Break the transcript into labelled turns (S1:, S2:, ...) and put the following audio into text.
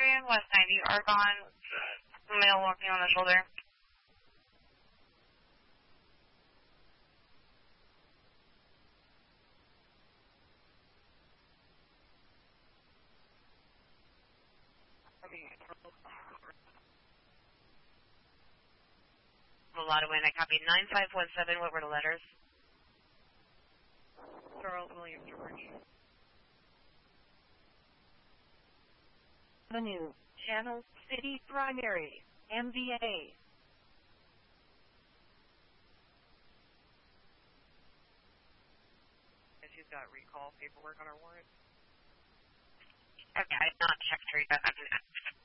S1: Pedestrian, West 90, Argonne, male walking on the shoulder. A lot of wind. I copied 9517. What were the letters?
S2: Charles William George.
S3: Avenue, Channel City Primary, MVA.
S2: She's got recall paperwork on her warrant.
S1: Okay, I did not check her yet.